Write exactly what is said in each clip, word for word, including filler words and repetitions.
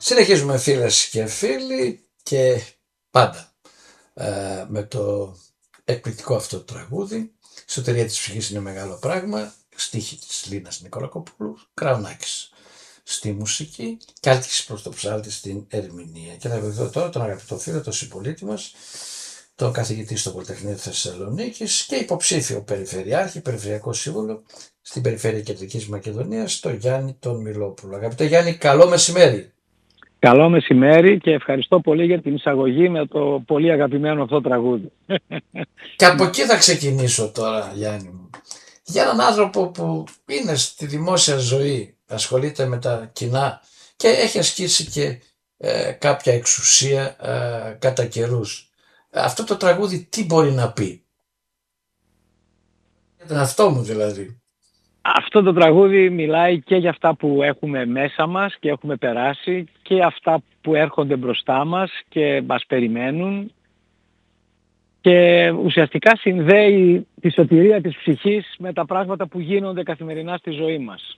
Συνεχίζουμε φίλες και φίλοι και πάντα ε, με το εκπληκτικό αυτό το τραγούδι. Σωτηρία της ψυχής είναι μεγάλο πράγμα. Στίχη της Λίνας Νικολακοπούλου, Κραουνάκης στη μουσική και Άλκης προς το ψάλτη στην ερμηνεία. Και θα βοηθώ τώρα τον αγαπητό φίλο, τον συμπολίτη μας, τον καθηγητή στο Πολυτεχνείο Θεσσαλονίκης και υποψήφιο περιφερειάρχη, περιφερειακό σύμβουλο στην Περιφέρεια Κεντρικής Μακεδονίας, τον Γιάννη τον Μιλόπουλο. Αγαπητέ Γιάννη, καλό μεσημέρι. Καλό μεσημέρι και ευχαριστώ πολύ για την εισαγωγή με το πολύ αγαπημένο αυτό τραγούδι. Και από εκεί θα ξεκινήσω τώρα, Γιάννη μου. Για έναν άνθρωπο που είναι στη δημόσια ζωή, ασχολείται με τα κοινά και έχει ασκήσει και ε, κάποια εξουσία ε, κατά καιρούς. Αυτό το τραγούδι τι μπορεί να πει? Για τον αυτό μου δηλαδή. Αυτό το τραγούδι μιλάει και για αυτά που έχουμε μέσα μας και έχουμε περάσει και αυτά που έρχονται μπροστά μας και μας περιμένουν και ουσιαστικά συνδέει τη σωτηρία της ψυχής με τα πράγματα που γίνονται καθημερινά στη ζωή μας.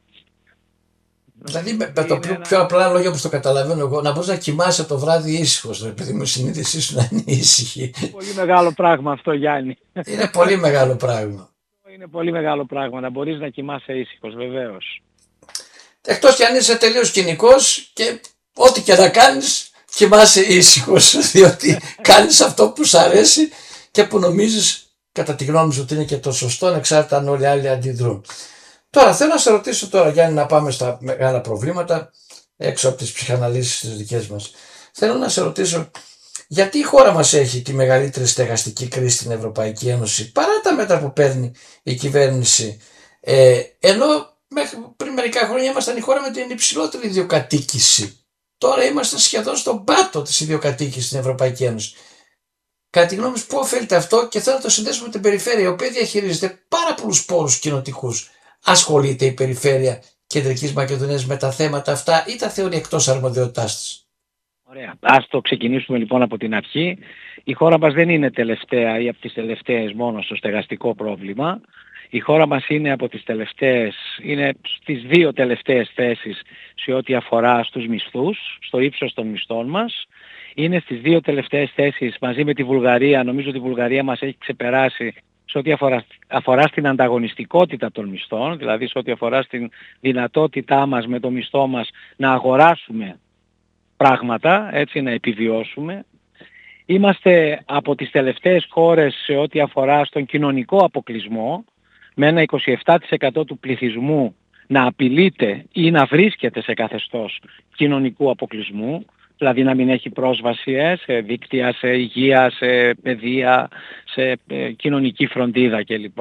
Δηλαδή με, με το πιο, ένα... πιο απλά λόγια που το καταλαβαίνω εγώ, να μπορείς να κοιμάσαι το βράδυ ήσυχος, επειδή μου η συνείδησή σου να είναι ήσυχη. Πολύ μεγάλο πράγμα αυτό, Γιάννη. Είναι πολύ μεγάλο πράγμα. Είναι πολύ μεγάλο πράγμα να μπορείς να κοιμάσαι ήσυχος, βεβαίως. Εκτός κι αν είσαι τελείως κοινικός και ό,τι και να κάνεις κοιμάσαι ήσυχος, διότι κάνεις αυτό που σου αρέσει και που νομίζεις κατά τη γνώμη σου ότι είναι και το σωστό, ανεξάρτητα αν όλοι οι άλλοι αντιδρούν. Τώρα θέλω να σε ρωτήσω τώρα, Γιάννη, να πάμε στα μεγάλα προβλήματα έξω από τις ψυχαναλύσεις τις δικές μας. Θέλω να σε ρωτήσω γιατί η χώρα μας έχει τη μεγαλύτερη στεγαστική κρίση στην Ευρωπαϊκή Ένωση παρά τα μέτρα που παίρνει η κυβέρνηση, ε, ενώ μέχρι πριν μερικά χρόνια ήμασταν η χώρα με την υψηλότερη ιδιοκατοίκηση. Τώρα είμαστε σχεδόν στον πάτο της ιδιοκατοίκησης στην Ευρωπαϊκή Ένωση. Κατά τη γνώμη σου, πού οφείλεται αυτό? Και θέλω να το συνδέσουμε με την περιφέρεια, η οποία διαχειρίζεται πάρα πολλούς πόρους κοινοτικούς. Ασχολείται η Περιφέρεια Κεντρικής Μακεδονίας με τα θέματα αυτά ή τα θεωρεί εκτός αρμοδιότητάς της? Ωραία. Ας το ξεκινήσουμε λοιπόν από την αρχή. Η χώρα μας δεν είναι τελευταία ή από τις τελευταίες μόνο στο στεγαστικό πρόβλημα. Η χώρα μας είναι από τις τελευταίες, είναι στις δύο τελευταίες θέσεις σε ό,τι αφορά στους μισθούς, στο ύψος των μισθών μας. Είναι στις δύο τελευταίες θέσεις μαζί με τη Βουλγαρία. Νομίζω ότι η Βουλγαρία μας έχει ξεπεράσει σε ό,τι αφορά, αφορά στην ανταγωνιστικότητα των μισθών, δηλαδή σε ό,τι αφορά στην δυνατότητά μας με το μισθό μας να αγοράσουμε πράγματα, έτσι να επιβιώσουμε. Είμαστε από τις τελευταίες χώρες σε ό,τι αφορά στον κοινωνικό αποκλεισμό, με ένα είκοσι επτά τοις εκατό του πληθυσμού να απειλείται ή να βρίσκεται σε καθεστώς κοινωνικού αποκλεισμού, δηλαδή να μην έχει πρόσβαση σε δίκτυα, σε υγεία, σε παιδεία, σε ε, κοινωνική φροντίδα κλπ.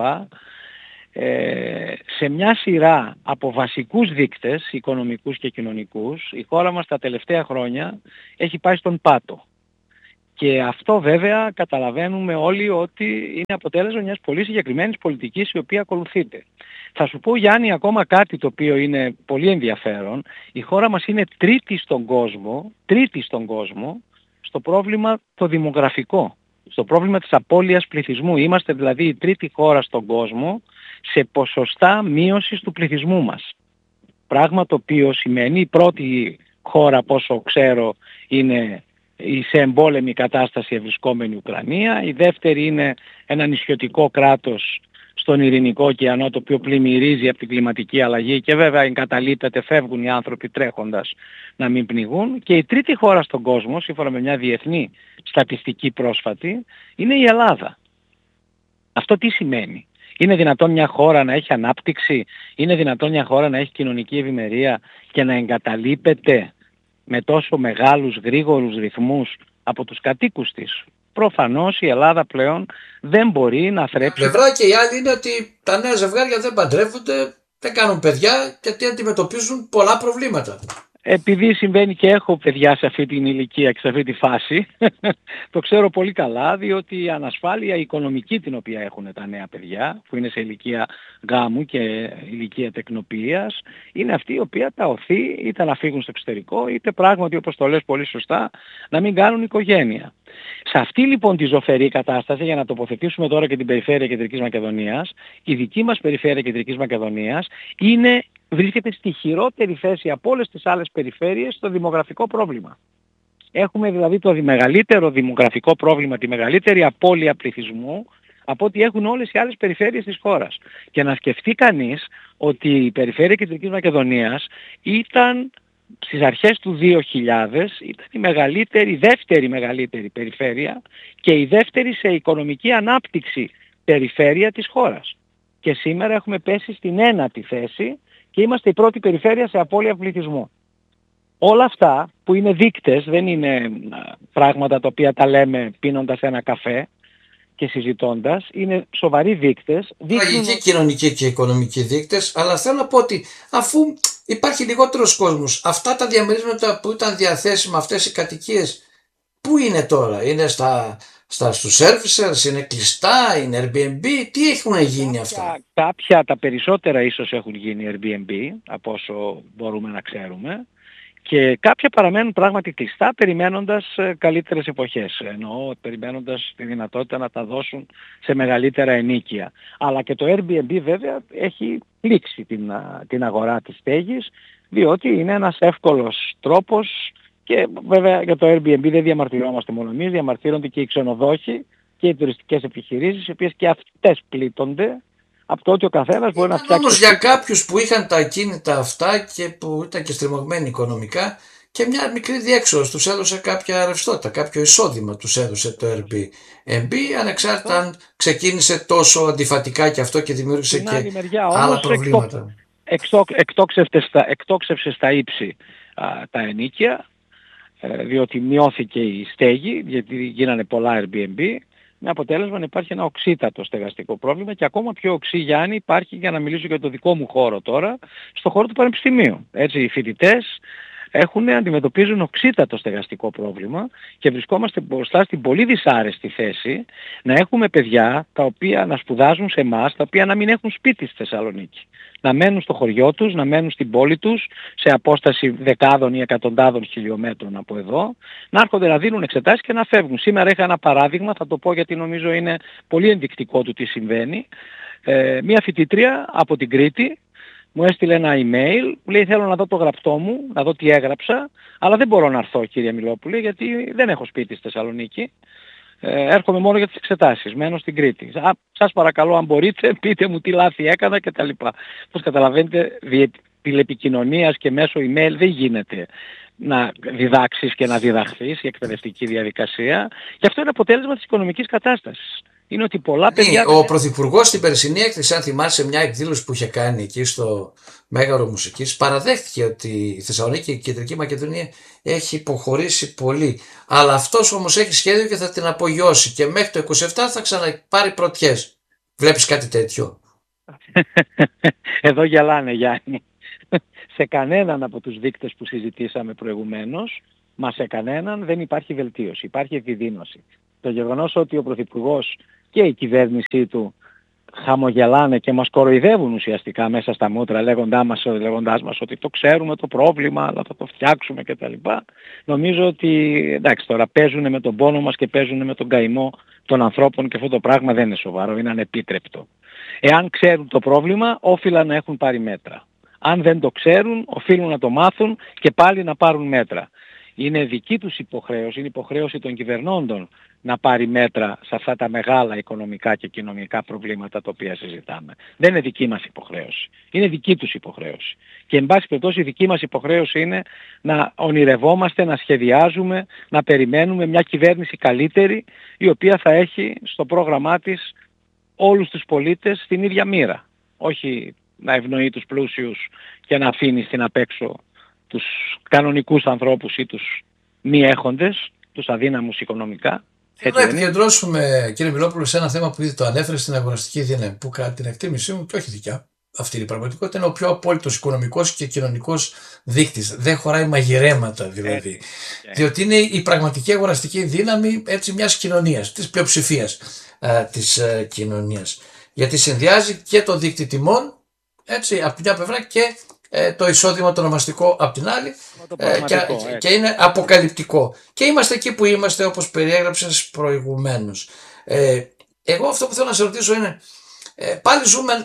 Ε, σε μια σειρά από βασικούς δείκτες οικονομικούς και κοινωνικούς, η χώρα μας τα τελευταία χρόνια έχει πάει στον πάτο. Και αυτό βέβαια καταλαβαίνουμε όλοι ότι είναι αποτέλεσμα μιας πολύ συγκεκριμένης πολιτικής η οποία ακολουθείται. Θα σου πω, Γιάννη, ακόμα κάτι το οποίο είναι πολύ ενδιαφέρον. Η χώρα μας είναι τρίτη στον κόσμο, τρίτη στον κόσμο στο πρόβλημα το δημογραφικό, στο πρόβλημα της απώλειας πληθυσμού. Είμαστε δηλαδή η τρίτη χώρα στον κόσμο σε ποσοστά μείωσης του πληθυσμού μας. Πράγμα το οποίο σημαίνει η πρώτη χώρα, πόσο ξέρω, είναι σε εμπόλεμη κατάσταση ευρισκόμενη Ουκρανία. Η δεύτερη είναι ένα νησιωτικό κράτος στον Ειρηνικό ωκεανό, το οποίο πλημμυρίζει από την κλιματική αλλαγή και βέβαια εγκαταλείπεται, φεύγουν οι άνθρωποι τρέχοντας να μην πνιγούν. Και η τρίτη χώρα στον κόσμο, σύμφωνα με μια διεθνή στατιστική πρόσφατη, είναι η Ελλάδα. Αυτό τι σημαίνει? Είναι δυνατόν μια χώρα να έχει ανάπτυξη, είναι δυνατόν μια χώρα να έχει κοινωνική ευημερία και να εγκαταλείπεται με τόσο μεγάλους γρήγορους ρυθμούς από τους κατοίκους της? Προφανώς η Ελλάδα πλέον δεν μπορεί να θρέψει. Πλευρά και η άλλη είναι ότι τα νέα ζευγάρια δεν παντρεύονται, δεν κάνουν παιδιά γιατί αντιμετωπίζουν πολλά προβλήματα. Επειδή συμβαίνει και έχω παιδιά σε αυτή την ηλικία και σε αυτή τη φάση, το ξέρω πολύ καλά, διότι η ανασφάλεια οικονομική την οποία έχουν τα νέα παιδιά, που είναι σε ηλικία γάμου και ηλικία τεκνοποιίας, είναι αυτή η οποία τα οθεί είτε να φύγουν στο εξωτερικό, είτε πράγματι, όπως το λες πολύ σωστά, να μην κάνουν οικογένεια. Σε αυτή λοιπόν τη ζωφερή κατάσταση, για να τοποθετήσουμε τώρα και την Περιφέρεια Κεντρικής Μακεδονίας, η δική μας Περιφέρεια Κεντρικής Μακεδονίας είναι βρίσκεται στη χειρότερη θέση από όλες τις άλλες περιφέρειες στο δημογραφικό πρόβλημα. Έχουμε δηλαδή το μεγαλύτερο δημογραφικό πρόβλημα, τη μεγαλύτερη απώλεια πληθυσμού από ό,τι έχουν όλες οι άλλες περιφέρειες της χώρας. Και να σκεφτεί κανείς ότι η περιφέρεια Κεντρικής Μακεδονίας ήταν στις αρχές του δύο χιλιάδες, ήταν η μεγαλύτερη, η δεύτερη μεγαλύτερη περιφέρεια και η δεύτερη σε οικονομική ανάπτυξη περιφέρεια της χώρας. Και σήμερα έχουμε πέσει στην ένατη θέση και είμαστε η πρώτη περιφέρεια σε απώλεια πληθυσμού. Όλα αυτά που είναι δείκτες, δεν είναι πράγματα τα οποία τα λέμε πίνοντας ένα καφέ και συζητώντας, είναι σοβαροί δείκτες. Τραγικοί κοινωνικοί και οικονομικοί δείκτες, αλλά θέλω να πω ότι αφού υπάρχει λιγότερος κόσμος, αυτά τα διαμερίσματα που ήταν διαθέσιμα, αυτές οι κατοικίες, πού είναι τώρα, είναι στα, στα, στους servicers, είναι κλειστά, είναι Airbnb, τι έχουν γίνει κάποια, αυτά? Κάποια, τα περισσότερα ίσως έχουν γίνει Airbnb, από όσο μπορούμε να ξέρουμε. Και κάποια παραμένουν πράγματι κλειστά περιμένοντας καλύτερες εποχές, εννοώ περιμένοντας τη δυνατότητα να τα δώσουν σε μεγαλύτερα ενοίκια. Αλλά και το Airbnb βέβαια έχει πλήξει την, την αγορά της στέγης, διότι είναι ένας εύκολος τρόπος και βέβαια για το Airbnb δεν διαμαρτυρόμαστε μόνο εμείς, διαμαρτύρονται και οι ξενοδόχοι και οι τουριστικές επιχειρήσεις, οι οποίες και αυτές πλήττονται από το ότι ο καθένας μπορεί να φτιάξει. Όμως για κάποιους που είχαν τα ακίνητα αυτά και που ήταν και στριμωγμένοι οικονομικά και μια μικρή διέξοδος τους έδωσε κάποια ρευστότητα, κάποιο εισόδημα τους έδωσε το Airbnb, ανεξάρτητα αν ξεκίνησε τόσο αντιφατικά και αυτό και δημιούργησε και μεριά, άλλα όμως, προβλήματα. Εκτόξευσε στα ύψη α, τα ενοίκια, ε, διότι μειώθηκε η στέγη, γιατί γίνανε πολλά Airbnb, με αποτέλεσμα να υπάρχει ένα οξύτατο στεγαστικό πρόβλημα και ακόμα πιο οξύ, Γιάννη, υπάρχει, για να μιλήσω για το δικό μου χώρο τώρα, στο χώρο του Πανεπιστημίου. Έτσι, οι φοιτητές έχουν, αντιμετωπίζουν οξύτατο στεγαστικό πρόβλημα και βρισκόμαστε μπροστά στην πολύ δυσάρεστη θέση να έχουμε παιδιά τα οποία να σπουδάζουν σε εμάς, τα οποία να μην έχουν σπίτι στη Θεσσαλονίκη. Να μένουν στο χωριό τους, να μένουν στην πόλη τους, σε απόσταση δεκάδων ή εκατοντάδων χιλιόμετρων από εδώ, να έρχονται να δίνουν εξετάσεις και να φεύγουν. Σήμερα είχα ένα παράδειγμα, θα το πω γιατί νομίζω είναι πολύ ενδεικτικό του τι συμβαίνει. Ε, μία φοιτήτρια από την Κρήτη μου έστειλε ένα email, μου λέει θέλω να δω το γραπτό μου, να δω τι έγραψα, αλλά δεν μπορώ να έρθω, κύριε Μιλόπουλε, γιατί δεν έχω σπίτι στη Θεσσαλονίκη. Ε, έρχομαι μόνο για τις εξετάσεις, μένω στην Κρήτη. Α, σας παρακαλώ αν μπορείτε πείτε μου τι λάθη έκανα κτλ. Πώς καταλαβαίνετε, δι, τηλεπικοινωνίας και μέσω email δεν γίνεται να διδάξεις και να διδαχθείς η εκπαιδευτική διαδικασία και αυτό είναι αποτέλεσμα της οικονομικής κατάστασης. Είναι ότι πολλά παιδιά... Ο Πρωθυπουργός στην περσινή έκθεση, αν θυμάσαι, μια εκδήλωση που είχε κάνει εκεί στο Μέγαρο Μουσικής, παραδέχτηκε ότι η Θεσσαλονίκη και η Κεντρική Μακεδονία έχει υποχωρήσει πολύ. Αλλά αυτός όμως έχει σχέδιο και θα την απογειώσει και μέχρι το είκοσι επτά θα ξαναπάρει πρωτιές. Βλέπεις κάτι τέτοιο? Εδώ γελάνε, Γιάννη. Σε κανέναν από τους δείκτες που συζητήσαμε προηγουμένως, μα σε κανέναν δεν υπάρχει βελτίωση, υπάρχει επιδείνωση. Το γεγονός ότι ο Πρωθυπουργός και η κυβέρνησή του χαμογελάνε και μας κοροϊδεύουν ουσιαστικά μέσα στα μούτρα λέγοντάς μας, λέγοντάς μας ότι το ξέρουμε το πρόβλημα αλλά θα το φτιάξουμε κτλ. Νομίζω ότι εντάξει τώρα παίζουν με τον πόνο μας και παίζουν με τον καημό των ανθρώπων και αυτό το πράγμα δεν είναι σοβαρό, είναι ανεπίτρεπτο. Εάν ξέρουν το πρόβλημα όφυλαν να έχουν πάρει μέτρα. Αν δεν το ξέρουν οφείλουν να το μάθουν και πάλι να πάρουν μέτρα. Είναι δική τους υποχρέωση, είναι υποχρέωση των κυβερνώντων να πάρει μέτρα σε αυτά τα μεγάλα οικονομικά και κοινωνικά προβλήματα τα οποία συζητάμε. Δεν είναι δική μας υποχρέωση. Είναι δική τους υποχρέωση. Και εν πάση περιπτώσει η δική μας υποχρέωση είναι να ονειρευόμαστε, να σχεδιάζουμε, να περιμένουμε μια κυβέρνηση καλύτερη η οποία θα έχει στο πρόγραμμά της όλους τους πολίτες στην ίδια μοίρα. Όχι να ευνοεί τους πλούσιους και να αφήνει στην απέξω τους κανονικούς ανθρώπους ή τους μη έχοντες, τους αδύναμους οικονομικά. Θέλω να επικεντρώσουμε, κύριε Μιλόπουλο, σε ένα θέμα που ήδη το ανέφερε, στην αγοραστική δύναμη, που κατά την εκτίμησή μου, και όχι δικιά, αυτή είναι η πραγματικότητα, είναι ο πιο απόλυτος οικονομικός και κοινωνικός δείκτης. Δεν χωράει μαγειρέματα δηλαδή. Yeah. Yeah. Διότι είναι η πραγματική αγοραστική δύναμη έτσι, μιας κοινωνίας, της πλειοψηφίας α, της α, κοινωνίας. Γιατί συνδυάζει και το δείκτη τιμών, έτσι, από την μια πλευρά και ε, το εισόδημα το ονομαστικό από την άλλη ε, και, και είναι αποκαλυπτικό. Και είμαστε εκεί που είμαστε όπως περιέγραψες προηγουμένως. Ε, εγώ αυτό που θέλω να σε ρωτήσω είναι, ε, πάλι ζούμε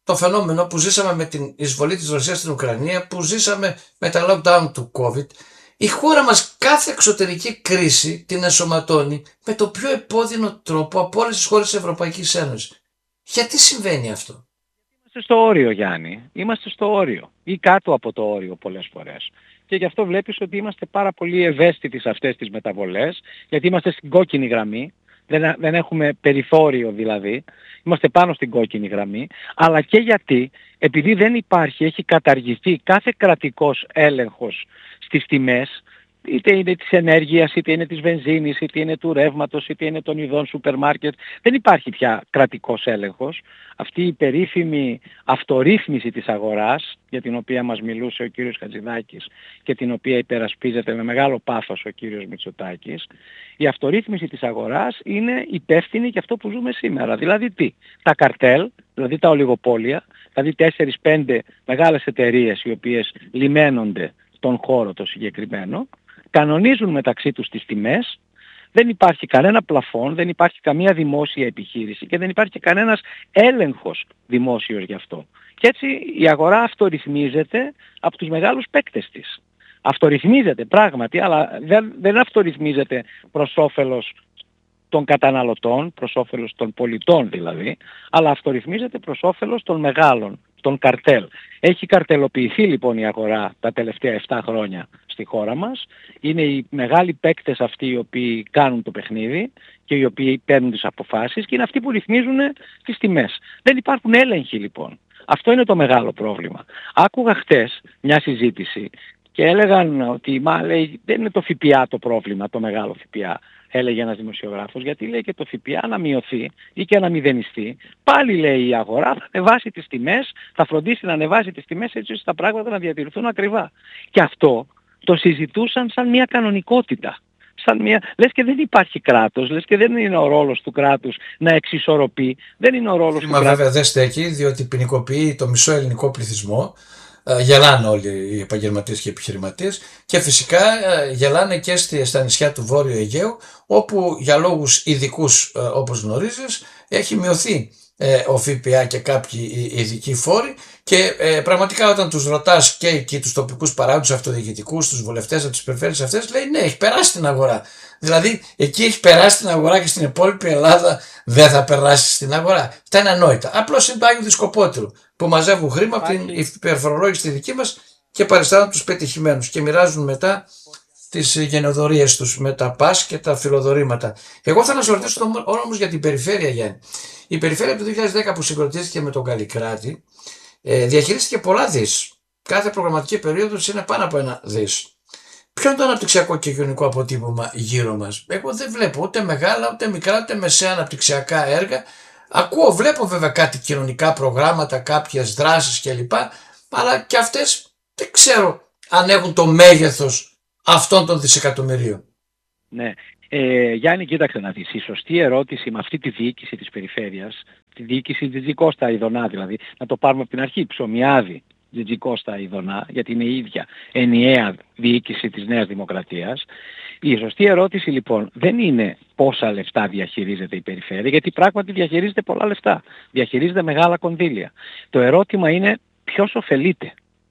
το φαινόμενο που ζήσαμε με την εισβολή της Ρωσίας στην Ουκρανία, που ζήσαμε με τα lockdown του COVID. Η χώρα μας κάθε εξωτερική κρίση την ενσωματώνει με το πιο επώδυνο τρόπο από όλες τις χώρες της Ευρωπαϊκής Ένωσης. Γιατί συμβαίνει αυτό? Είμαστε στο όριο, Γιάννη. Είμαστε στο όριο ή κάτω από το όριο πολλές φορές. Και γι' αυτό βλέπεις ότι είμαστε πάρα πολύ ευαίσθητοι σε αυτές τις μεταβολές, γιατί είμαστε στην κόκκινη γραμμή, δεν, δεν έχουμε περιθώριο δηλαδή, είμαστε πάνω στην κόκκινη γραμμή, αλλά και γιατί, επειδή δεν υπάρχει, έχει καταργηθεί κάθε κρατικός έλεγχος στις τιμές, είτε είναι της ενέργειας, είτε είναι της βενζίνης, είτε είναι του ρεύματος, είτε είναι των ειδών σούπερ μάρκετ. Δεν υπάρχει πια κρατικός έλεγχος. Αυτή η περίφημη αυτορύθμιση της αγοράς, για την οποία μας μιλούσε ο κύριος Χατζηδάκης και την οποία υπερασπίζεται με μεγάλο πάθος ο κύριος Μητσοτάκης, η αυτορύθμιση της αγοράς είναι υπεύθυνη για αυτό που ζούμε σήμερα. Δηλαδή τι? Τα καρτέλ, δηλαδή τα ολιγοπόλια, δηλαδή τέσσερις πέντε μεγάλες εταιρείες οι οποίες λιμένονται τον χώρο το συγκεκριμένο, κανονίζουν μεταξύ τους τις τιμές, δεν υπάρχει κανένα πλαφόν, δεν υπάρχει καμία δημόσια επιχείρηση και δεν υπάρχει κανένας έλεγχος δημόσιος γι' αυτό. Και έτσι η αγορά αυτορυθμίζεται από τους μεγάλους παίκτες της. Αυτορυθμίζεται πράγματι, αλλά δεν, δεν αυτορυθμίζεται προς όφελος των καταναλωτών, προς όφελος των πολιτών δηλαδή, αλλά αυτορυθμίζεται προς όφελος των μεγάλων, των καρτέλ. Έχει καρτελοποιηθεί λοιπόν η αγορά τα τελευταία επτά χρόνια στη χώρα μας. Είναι οι μεγάλοι παίκτες αυτοί οι οποίοι κάνουν το παιχνίδι και οι οποίοι παίρνουν τις αποφάσεις και είναι αυτοί που ρυθμίζουν τις τιμές. Δεν υπάρχουν έλεγχοι λοιπόν. Αυτό είναι το μεγάλο πρόβλημα. Άκουγα χτες μια συζήτηση και έλεγαν ότι μα, λέει, δεν είναι το ΦΠΑ το πρόβλημα, το μεγάλο ΦΠΑ. Έλεγε ένας δημοσιογράφος, γιατί λέει και το ΦΠΑ να μειωθεί ή και να μηδενιστεί. Πάλι λέει η αγορά θα ανεβάσει τις τιμές, θα φροντίσει να ανεβάσει τις τιμές έτσι ώστε τα πράγματα να διατηρηθούν ακριβά. Και αυτό το συζητούσαν σαν μια κανονικότητα. Σαν μια... Λες και δεν υπάρχει κράτος, λες και δεν είναι ο ρόλος του κράτους να εξισορροπεί, δεν είναι ο ρόλος του Μα κράτους. βέβαια δεν στέκει, διότι ποινικοποιεί το μισό ελληνικό πληθυσμό. Γελάνε όλοι οι επαγγελματίες και οι επιχειρηματίες και φυσικά γελάνε και στα νησιά του Βόρειου Αιγαίου, όπου για λόγους ειδικούς όπως γνωρίζεις έχει μειωθεί ο ΦΠΑ και κάποιοι ειδικοί φόροι και ε, πραγματικά όταν τους ρωτάς και εκεί τους τοπικούς παράγοντες αυτοδιοικητικούς, τους βουλευτές από τις περιφέρειες αυτές, λέει ναι, έχει περάσει την αγορά. Δηλαδή εκεί έχει περάσει την αγορά και στην υπόλοιπη Ελλάδα δεν θα περάσει στην αγορά. Αυτά είναι ανόητα. Απλώς είναι το Άγιο Δισκοπότηρο που μαζεύουν χρήμα από την υπερφορολόγηση τη δική μας και παριστάνουν τους πετυχημένους και μοιράζουν μετά τις γενοδορίες τους με τα πας και τα φιλοδορήματα. Εγώ θα να σου ρωτήσω όμως για την περιφέρεια, Γιάννη. Η περιφέρεια του δύο χιλιάδες δέκα που συγκροτήθηκε με τον Καλλικράτη ε, διαχειρίστηκε πολλά δις. Κάθε προγραμματική περίοδος είναι πάνω από ένα δις. Ποιο είναι το αναπτυξιακό και κοινωνικό αποτύπωμα γύρω μας? Εγώ δεν βλέπω ούτε μεγάλα, ούτε μικρά, ούτε μεσαία αναπτυξιακά έργα. Ακούω, βλέπω βέβαια κάτι κοινωνικά προγράμματα, κάποιες δράσεις κλπ. Αλλά και αυτές δεν ξέρω αν έχουν το μέγεθος αυτών των δισεκατομμυρίων. Ναι. Ε, Γιάννη, κοίταξε να δεις. Η σωστή ερώτηση με αυτή τη διοίκηση της περιφέρειας, τη διοίκηση Τζιτζικώστα Ιδονά δηλαδή, να το πάρουμε από την αρχή, Ψωμιάδη Τζιτζικώστα Ιδονά, γιατί είναι η ίδια ενιαία διοίκηση της Νέας Δημοκρατίας. Η σωστή ερώτηση λοιπόν δεν είναι πόσα λεφτά διαχειρίζεται η περιφέρεια, γιατί πράγματι διαχειρίζεται πολλά λεφτά, διαχειρίζεται μεγάλα κονδύλια. Το ερώτημα είναι ποιος ωφελείται,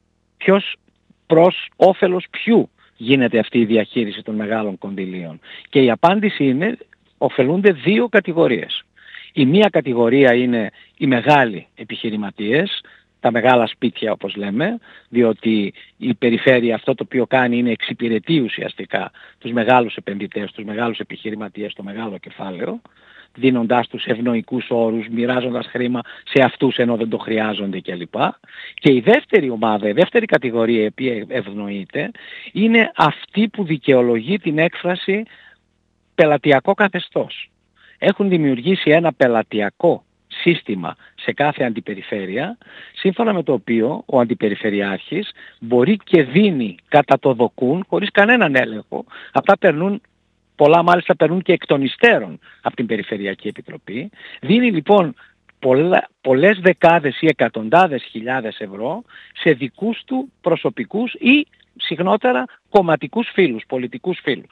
ποιος προς όφελος ποιου γίνεται αυτή η διαχείριση των μεγάλων κονδυλίων. Και η απάντηση είναι ωφελούνται δύο κατηγορίες. Η μία κατηγορία είναι οι μεγάλοι επιχειρηματίες, τα μεγάλα σπίτια όπως λέμε, διότι η περιφέρεια αυτό το οποίο κάνει είναι εξυπηρετεί ουσιαστικά τους μεγάλους επενδυτές, τους μεγάλους επιχειρηματίες, το μεγάλο κεφάλαιο, δίνοντάς τους ευνοϊκούς όρους, μοιράζοντας χρήμα σε αυτούς ενώ δεν το χρειάζονται κλπ. Και η δεύτερη ομάδα, η δεύτερη κατηγορία η οποία ευνοείται, είναι αυτή που δικαιολογεί την έκφραση πελατειακό καθεστώς. Έχουν δημιουργήσει ένα πελατειακό σύστημα σε κάθε αντιπεριφέρεια, σύμφωνα με το οποίο ο αντιπεριφερειάρχης μπορεί και δίνει κατά το δοκούν, χωρίς κανέναν έλεγχο, αυτά περνούν. Πολλά μάλιστα περνούν και εκ των υστέρων από την Περιφερειακή Επιτροπή. Δίνει λοιπόν πολλα, πολλές δεκάδες ή εκατοντάδες χιλιάδες ευρώ σε δικούς του προσωπικούς ή συχνότερα κομματικούς φίλους, πολιτικούς φίλους.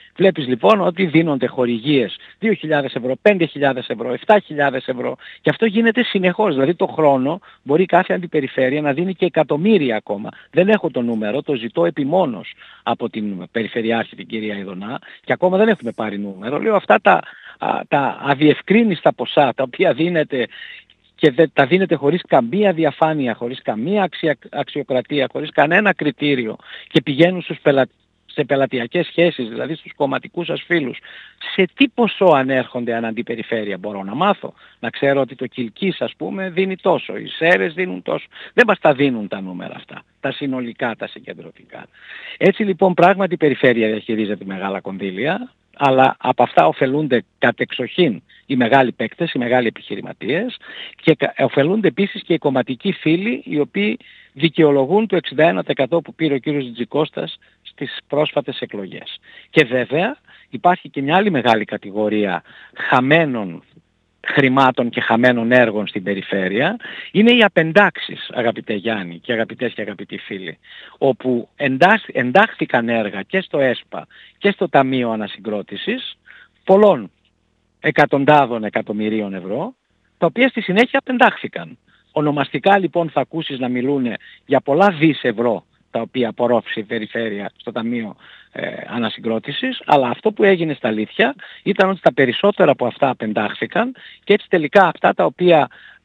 Βλέπεις λοιπόν ότι δίνονται χορηγίες δύο χιλιάδες ευρώ, πέντε χιλιάδες ευρώ, επτά χιλιάδες ευρώ και αυτό γίνεται συνεχώς. Δηλαδή το χρόνο μπορεί κάθε αντιπεριφέρεια να δίνει και εκατομμύρια ακόμα. Δεν έχω το νούμερο, το ζητώ επιμόνως από την Περιφερειάρχη την κυρία Ιδωνά και ακόμα δεν έχουμε πάρει νούμερο. Λέω αυτά τα, α, τα αδιευκρίνιστα ποσά τα οποία δίνεται και δεν τα δίνετε χωρίς καμία διαφάνεια, χωρίς καμία αξια, αξιοκρατία, χωρίς κανένα κριτήριο και πηγαίνουν στους πελατές, σε πελατειακές σχέσεις, δηλαδή στους κομματικούς σας φίλους, σε τι ποσό ανέρχονται αν αντιπεριφέρεια μπορώ να μάθω. Να ξέρω ότι το Κιλκής ας πούμε δίνει τόσο, οι Σέρες δίνουν τόσο. Δεν μας τα δίνουν τα νούμερα αυτά, τα συνολικά, τα συγκεντρωτικά. Έτσι λοιπόν πράγματι η περιφέρεια διαχειρίζεται μεγάλα κονδύλια, αλλά από αυτά ωφελούνται κατεξοχήν οι μεγάλοι παίκτες, οι μεγάλοι επιχειρηματίες και ωφελούνται επίσης και οι κομματικοί φίλοι οι οποίοι δικαιολογούν το εξήντα ένα τοις εκατό που πήρε ο κύριος Τζιτζικώστας στις πρόσφατες εκλογές. Και βέβαια υπάρχει και μια άλλη μεγάλη κατηγορία χαμένων χρημάτων και χαμένων έργων στην περιφέρεια, είναι οι απεντάξεις, αγαπητέ Γιάννη και αγαπητές και αγαπητοί φίλοι, όπου εντάχθηκαν έργα και στο ΕΣΠΑ και στο Ταμείο Ανασυγκρότησης πολλών εκατοντάδων εκατομμυρίων ευρώ, τα οποία στη συνέχεια απεντάχθηκαν. Ονομαστικά λοιπόν θα ακούσεις να μιλούν για πολλά δις ευρώ τα οποία απορρόφησε η περιφέρεια στο Ταμείο ε, Ανασυγκρότησης, αλλά αυτό που έγινε στα αλήθεια ήταν ότι τα περισσότερα από αυτά απεντάχθηκαν και έτσι τελικά αυτά τα οποία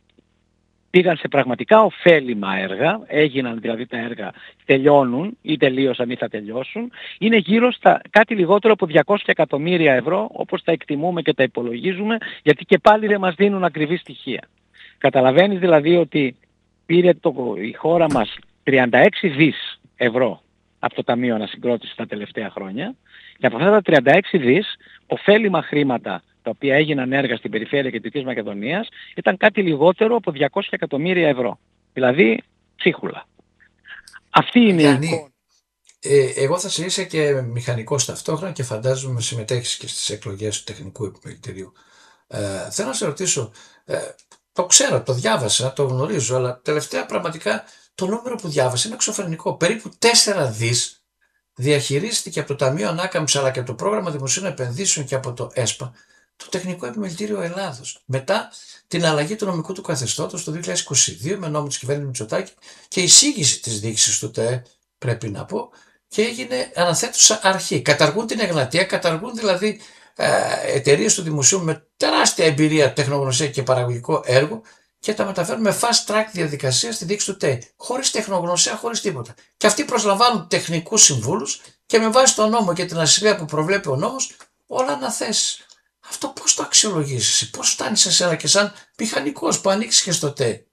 πήγαν σε πραγματικά ωφέλιμα έργα, έγιναν δηλαδή τα έργα, τελειώνουν ή τελείωσαν ή θα τελειώσουν, είναι γύρω στα κάτι λιγότερο από διακόσια εκατομμύρια ευρώ όπως τα εκτιμούμε και τα υπολογίζουμε, γιατί και πάλι δεν μας δίνουν ακριβή στοιχεία. Καταλαβαίνεις δηλαδή ότι πήρε το, η χώρα μας τριάντα έξι δις ευρώ από το Ταμείο Ανασυγκρότησης τα τελευταία χρόνια και από αυτά τα τριάντα έξι δις ωφέλιμα χρήματα τα οποία έγιναν έργα στην περιφέρεια Κεντρικής Μακεδονίας ήταν κάτι λιγότερο από διακόσια εκατομμύρια ευρώ. Δηλαδή ψίχουλα. Αυτή είναι Γιάννη, η εικόνα. Ε, εγώ θα σε είσαι και μηχανικός ταυτόχρονα και φαντάζομαι συμμετέχεις και στις εκλογές του Τεχνικού Επιμελητηρίου. Ε, θέλω να σε ρωτήσω, ε, το ξέρω, το διάβασα, το γνωρίζω, αλλά τελευταία πραγματικά το νούμερο που διάβασα είναι εξωφρενικό. Περίπου τέσσερα δις διαχειρίστηκε από το Ταμείο Ανάκαμψης αλλά και από το Πρόγραμμα Δημοσίων Επενδύσεων και από το ΕΣΠΑ το Τεχνικό Επιμελητήριο Ελλάδος. Μετά την αλλαγή του νομικού του καθεστώτος το δύο χιλιάδες είκοσι δύο με νόμο της κυβέρνησης Μητσοτάκη και εισήγηση της διοίκησης του ΤΕΕ, πρέπει να πω, και έγινε αναθέτουσα αρχή. Καταργούν την Εγνατία, καταργούν δηλαδή ε, εταιρείες του δημοσίου με τεράστια εμπειρία, τεχνογνωσία και παραγωγικό έργο και τα μεταφέρουν με fast track διαδικασία στη διοίκηση του ΤΕΕ. Χωρίς τεχνογνωσία, χωρίς τίποτα. Και αυτοί προσλαμβάνουν τεχνικούς συμβούλους και με βάση τον νόμο και την ασυλία που προβλέπει ο νόμος, όλα αναθέσεις. Αυτό πώς το αξιολογήσεις, πώς φτάνει σε σένα και σαν μηχανικός που ανοίξεις και στο ΤΕΕ.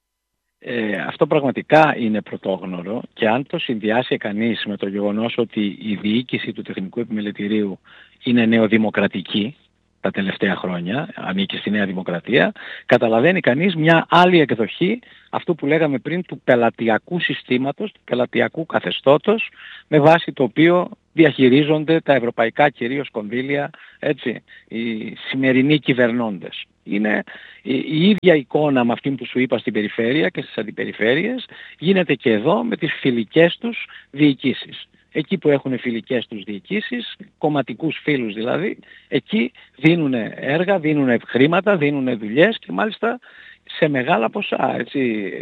Ε, αυτό πραγματικά είναι πρωτόγνωρο και αν το συνδυάσει κανείς με το γεγονός ότι η διοίκηση του Τεχνικού Επιμελητηρίου είναι νεοδημοκρατική τα τελευταία χρόνια, ανήκει στη Νέα Δημοκρατία, καταλαβαίνει κανείς μια άλλη εκδοχή αυτού που λέγαμε πριν του πελατειακού συστήματος, του πελατειακού καθεστώτος, με βάση το οποίο διαχειρίζονται τα ευρωπαϊκά κυρίως κονδύλια, έτσι, οι σημερινοί κυβερνώντες. Είναι η, η ίδια εικόνα με αυτήν που σου είπα στην περιφέρεια και στις αντιπεριφέρειες, γίνεται και εδώ με τις φιλικές τους διοικήσεις. Εκεί που έχουν φιλικές τους διοικήσεις, κομματικούς φίλους δηλαδή, εκεί δίνουν έργα, δίνουν χρήματα, δίνουν δουλειές και μάλιστα σε μεγάλα ποσά. Έτσι.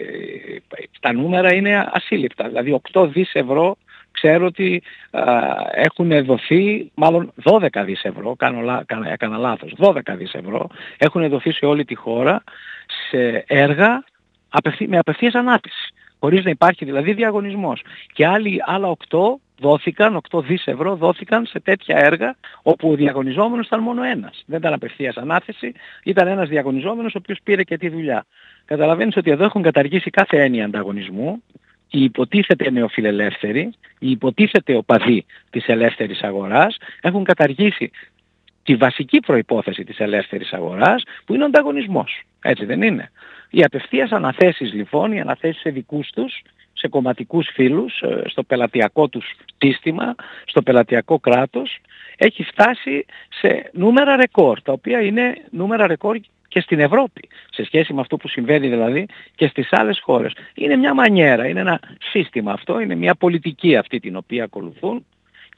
Τα νούμερα είναι ασύλληπτα. Δηλαδή οκτώ δις ευρώ ξέρω ότι α, έχουν δοθεί, μάλλον δώδεκα δις ευρώ, κάνω, έκανα λάθος, δώδεκα δις ευρώ έχουν δοθεί σε όλη τη χώρα σε έργα απευθύ, με απευθείας ανάπτυξη, χωρίς να υπάρχει δηλαδή διαγωνισμός. Και άλλοι, άλλα οκτώ δόθηκαν, οκτώ δις ευρώ δόθηκαν σε τέτοια έργα όπου ο διαγωνιζόμενος ήταν μόνο ένας. Δεν ήταν απευθείας ανάθεση, ήταν ένας διαγωνιζόμενος ο οποίος πήρε και τη δουλειά. Καταλαβαίνεις ότι εδώ έχουν καταργήσει κάθε έννοια ανταγωνισμού. Οι υποτίθεται νεοφιλελεύθεροι, οι υποτίθεται οπαδοί της ελεύθερης αγοράς έχουν καταργήσει τη βασική προϋπόθεση της ελεύθερης αγοράς που είναι ο ανταγωνισμός. Έτσι δεν είναι? Οι απευθείας αναθέσεις λοιπόν, οι αναθέσεις σε δικούς τους, σε κομματικούς φίλους, στο πελατειακό τους σύστημα, στο πελατειακό κράτος, έχει φτάσει σε νούμερα ρεκόρ, τα οποία είναι νούμερα ρεκόρ και στην Ευρώπη, σε σχέση με αυτό που συμβαίνει δηλαδή και στις άλλες χώρες. Είναι μια μανιέρα, είναι ένα σύστημα αυτό, είναι μια πολιτική αυτή την οποία ακολουθούν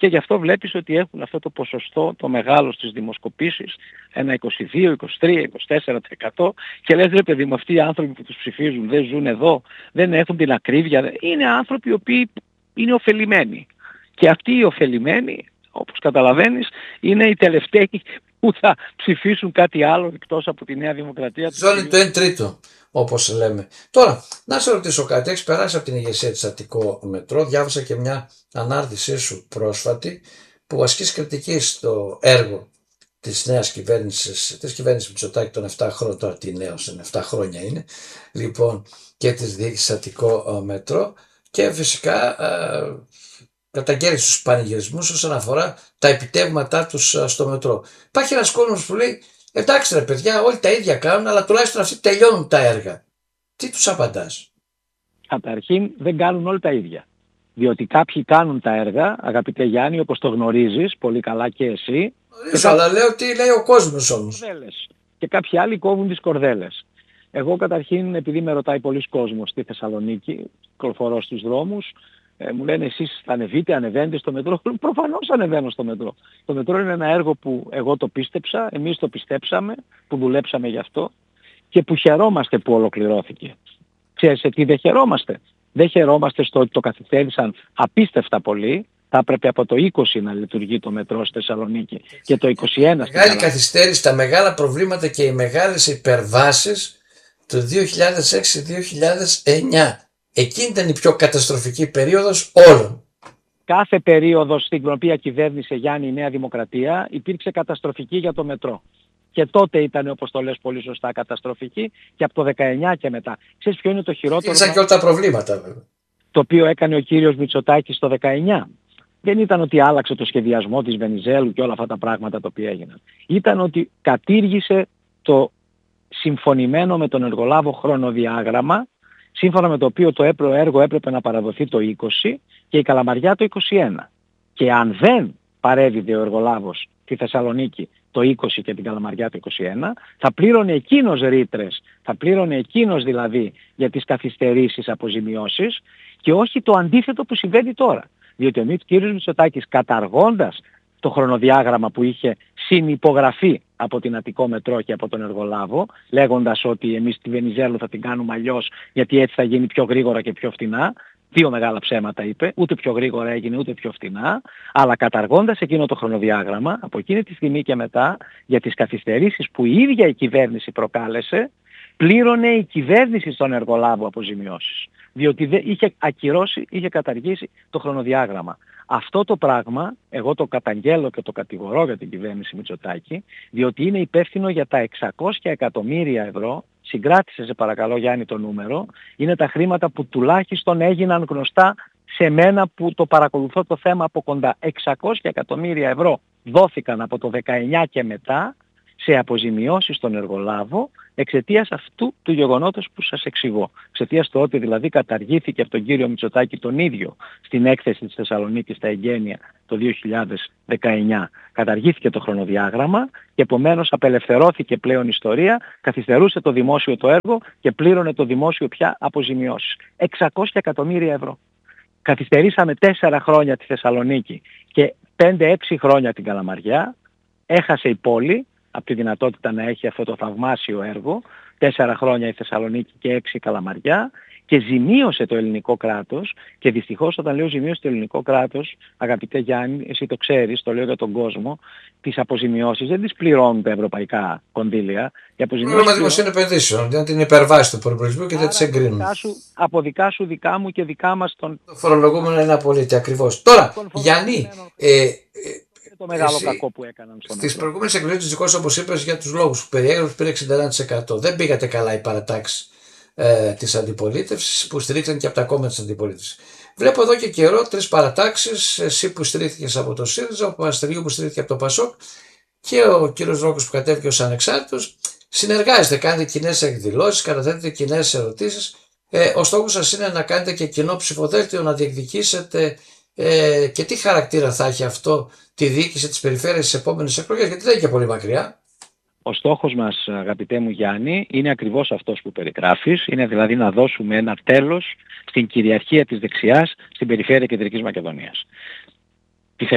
Και γι' αυτό βλέπεις ότι έχουν αυτό το ποσοστό το μεγάλο στις δημοσκοπήσεις, ένα είκοσι δύο, είκοσι τρία, είκοσι τέσσερα τοις εκατό, και λες ρε παιδί μου, αυτοί οι άνθρωποι που τους ψηφίζουν δεν ζουν εδώ, δεν έχουν την ακρίβεια, είναι άνθρωποι οι οποίοι είναι ωφελημένοι. Και αυτοί οι ωφελημένοι, όπως καταλαβαίνεις, είναι οι τελευταίοι που θα ψηφίσουν κάτι άλλο εκτός από τη Νέα Δημοκρατία. Ζώνη το εν τρίτο, όπως λέμε. Τώρα, να σε ρωτήσω κάτι. Έχεις περάσει από την ηγεσία της Αττικό Μετρό. Διάβασα και μια ανάρτησή σου πρόσφατη που ασκείς κριτική στο έργο της νέας κυβέρνησης, της κυβέρνησης Μητσοτάκη των επτά χρόνων, τώρα τι νέος είναι, επτά χρόνια είναι, λοιπόν, και της διοίκησης Αττικό Μετρό, και φυσικά ε, καταγγέλεις τους πανηγυρισμούς όσον αφορά τα επιτεύγματά τους στο μετρό. Υπάρχει ένας κόσμος που λέει, εντάξει ρε παιδιά, όλοι τα ίδια κάνουν, αλλά τουλάχιστον αυτοί τελειώνουν τα έργα. Τι τους απαντάς? Καταρχήν δεν κάνουν όλοι τα ίδια. Διότι κάποιοι κάνουν τα έργα, αγαπητέ Γιάννη, όπως το γνωρίζεις πολύ καλά και εσύ. Γνωρίζω, αλλά κάποιοι... λέω τι λέει ο κόσμος όμως. Και κάποιοι άλλοι κόβουν τις κορδέλες. Εγώ καταρχήν, επειδή με ρωτάει πολλοί κόσμος στη Θεσσαλονίκη, κυκλοφορώ στους δρόμους, ε, μου λένε εσείς θα ανεβείτε, ανεβαίνετε στο μετρό. Προφανώς ανεβαίνω στο μετρό. Το μετρό είναι ένα έργο που εγώ το πίστεψα, εμείς το πιστέψαμε, που δουλέψαμε γι' αυτό και που χαιρόμαστε που ολοκληρώθηκε. Ξέρεις τι δεν χαιρόμαστε? Δεν χαιρόμαστε στο ότι το καθυστέρησαν απίστευτα πολύ. Θα έπρεπε από το είκοσι να λειτουργεί το μετρό στη Θεσσαλονίκη και το είκοσι ένα. Μεγάλη καθυστέρηση, τα μεγάλα προβλήματα και οι μεγάλες υπερβάσεις το δύο χιλιάδες έξι δύο χιλιάδες εννιά. Εκείνη ήταν η πιο καταστροφική περίοδος όλων. Κάθε περίοδος στην οποία κυβέρνησε, Γιάννη, η Νέα Δημοκρατία υπήρξε καταστροφική για το μετρό. Και τότε ήταν, όπως το λες πολύ σωστά, καταστροφική, και από το δεκαεννιά και μετά. Ξέρεις ποιο είναι το χειρότερο? Ήρθαν και όλα τα προβλήματα βέβαια. Το οποίο έκανε ο κύριος Μητσοτάκης το δεκαεννιά. Δεν ήταν ότι άλλαξε το σχεδιασμό της Βενιζέλου και όλα αυτά τα πράγματα τα οποία έγιναν. Ήταν ότι κατήργησε το συμφωνημένο με τον εργολάβο χρονοδιάγραμμα, σύμφωνα με το οποίο το έργο έπρεπε να παραδοθεί το είκοσι και η Καλαμαριά το είκοσι ένα. Και αν δεν παρέδιδε ο εργολάβος τη Θεσσαλονίκη το είκοσι και την Καλαμαριά το είκοσι ένα, θα πλήρωνε εκείνος ρήτρες, θα πλήρωνε εκείνος δηλαδή για τις καθυστερήσεις αποζημιώσεις, και όχι το αντίθετο που συμβαίνει τώρα. Διότι ο κύριος Μητσοτάκης, καταργώντας το χρονοδιάγραμμα που είχε συνυπογραφεί από την Αττικό Μετρό και από τον εργολάβο, λέγοντας ότι εμείς τη Βενιζέλου θα την κάνουμε αλλιώς γιατί έτσι θα γίνει πιο γρήγορα και πιο φτηνά. Δύο μεγάλα ψέματα είπε, ούτε πιο γρήγορα έγινε ούτε πιο φτηνά, αλλά καταργώντας εκείνο το χρονοδιάγραμμα, από εκείνη τη στιγμή και μετά, για τις καθυστερήσεις που η ίδια η κυβέρνηση προκάλεσε, πλήρωνε η κυβέρνηση στον εργολάβο αποζημιώσεις. Διότι δεν είχε ακυρώσει, είχε καταργήσει το χρονοδιάγραμμα. Αυτό το πράγμα εγώ το καταγγέλλω και το κατηγορώ για την κυβέρνηση Μητσοτάκη, διότι είναι υπεύθυνο για τα εξακόσια εκατομμύρια ευρώ, συγκράτησε σε παρακαλώ Γιάννη το νούμερο, είναι τα χρήματα που τουλάχιστον έγιναν γνωστά σε μένα που το παρακολουθώ το θέμα από κοντά. εξακόσια εκατομμύρια ευρώ δόθηκαν από το δεκαεννιά και μετά σε αποζημιώσεις στον εργολάβο εξαιτίας αυτού του γεγονότος που σας εξηγώ. Εξαιτίας του ότι δηλαδή καταργήθηκε από τον κύριο Μητσοτάκη τον ίδιο στην έκθεση της Θεσσαλονίκης στα εγγένεια το δύο χιλιάδες δεκαεννιά. Καταργήθηκε το χρονοδιάγραμμα και επομένως απελευθερώθηκε πλέον η ιστορία, καθυστερούσε το δημόσιο το έργο και πλήρωνε το δημόσιο πια αποζημιώσεις. εξακόσια εκατομμύρια ευρώ. Καθυστερήσαμε τέσσερα χρόνια τη Θεσσαλονίκη και πέντε έξι χρόνια την Καλαμαριά. Έχασε η πόλη από τη δυνατότητα να έχει αυτό το θαυμάσιο έργο, τέσσερα χρόνια η Θεσσαλονίκη και έξι η Καλαμαριά, και ζημίωσε το ελληνικό κράτος. Και δυστυχώς όταν λέω ζημίωσε το ελληνικό κράτος, αγαπητέ Γιάννη, εσύ το ξέρεις, το λέω για τον κόσμο, τις αποζημιώσεις δεν τις πληρώνουν τα ευρωπαϊκά κονδύλια. Πρόβλημα δημοσίων επενδύσεων, δεν την υπερβάσει του προϋπολογισμού και δεν τις εγκρίνουν. Από δικά σου, δικά μου και δικά μας τον... Το φορολογούμενο είναι απολύτως ακριβώς. Τώρα, Γιάννη, ε, ε, το μεγάλο εσύ, κακό που έκαναν στον στις προηγούμενες εκλογές δυστυχώς, όπως είπες, για τους λόγους που περιέγραψες, πήρε εξήντα ένα τοις εκατό. Δεν πήγατε καλά οι παρατάξεις ε, της αντιπολίτευσης που στηρίξαν και από τα κόμματα της αντιπολίτευσης. Βλέπω εδώ και καιρό τρεις παρατάξεις, εσύ που στηρίχθηκες από το ΣΥΡΙΖΑ, ο Παπαστριγίου που στηρίχθηκε από το ΠΑΣΟΚ και ο κύριος Ρόκος που κατέβηκε ως ανεξάρτητος. Συνεργάζεστε, κάνετε κοινές εκδηλώσεις, καταθέτετε κοινές ερωτήσεις. Ε, ο στόχος σας είναι να κάνετε και κοινό ψηφοδέλτιο, να διεκδικήσετε. Ε, και τι χαρακτήρα θα έχει αυτό τη διοίκηση της περιφέρειας στις επόμενες εκλογές, γιατί δεν είναι και πολύ μακριά. Ο στόχος μας, αγαπητέ μου Γιάννη, είναι ακριβώς αυτός που περιγράφεις, είναι δηλαδή να δώσουμε ένα τέλος στην κυριαρχία της δεξιάς στην περιφέρεια Κεντρικής Μακεδονίας.